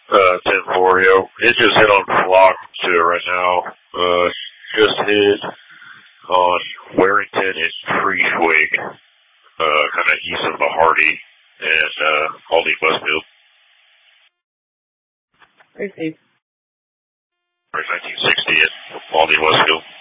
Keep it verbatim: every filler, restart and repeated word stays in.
Uh, ten four, yo. It just hit on Flock to right now. Uh, just hit on Warrington and Treeshwig, uh, kind of east of the Hardy and, uh, Aldi Westfield. Hey, Steve. nineteen sixty at Aldi Westfield.